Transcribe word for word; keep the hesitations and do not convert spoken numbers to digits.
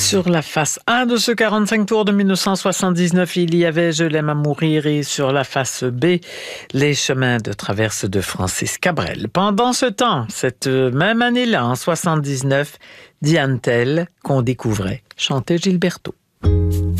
Sur la face A de ce quarante-cinq tours de mille neuf cent soixante-dix-neuf, il y avait Je l'aime à mourir, et sur la face B, Les chemins de traverse de Francis Cabrel. Pendant ce temps, cette même année-là, en soixante-dix-neuf, Diane Tell, qu'on découvrait, chantait Gilberto.